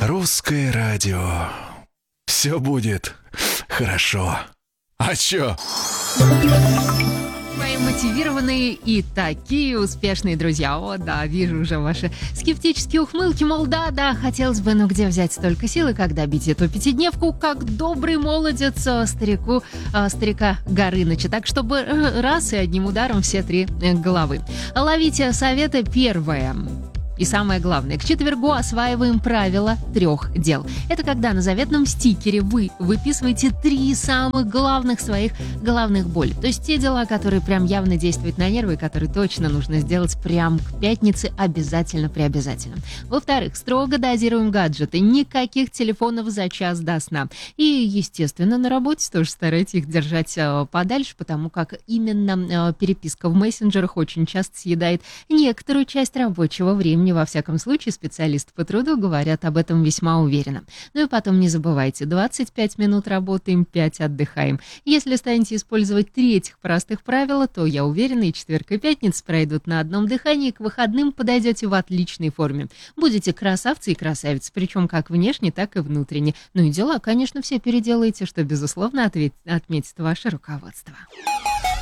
Русское радио. Все будет хорошо. А чё? Мои мотивированные и такие успешные друзья. О, да, вижу уже ваши скептические ухмылки, мол, да, хотелось бы, но где взять столько силы, когда бить эту пятидневку, как добрый молодец старика Горыныча. Так, чтобы раз и одним ударом все три головы. Ловите советы. Первое. И самое главное, к четвергу осваиваем правило 3 дел. Это когда на заветном стикере вы выписываете 3 самых главных своих головных боли. То есть те дела, которые прям явно действуют на нервы, и которые точно нужно сделать прям к пятнице обязательно при обязательном. Во-вторых, строго дозируем гаджеты. Никаких телефонов за час до сна. И, естественно, на работе тоже старайтесь их держать подальше, потому как именно переписка в мессенджерах очень часто съедает некоторую часть рабочего времени. Во всяком случае, специалисты по труду говорят об этом весьма уверенно. Ну и потом не забывайте, 25 минут работаем, 5 отдыхаем. Если станете использовать 3 этих простых правила, то, я уверена, и четверг, и пятница пройдут на одном дыхании, и к выходным подойдете в отличной форме. Будете красавцы и красавицы, причем как внешне, так и внутренне. Ну и дела, конечно, все переделаете, что, безусловно, отметит ваше руководство.